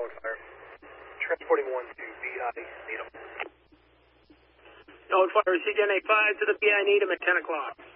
Fire. Transporting 1 to BI Needham. Fire, CJ 85 to the BI Needham at 10 o'clock.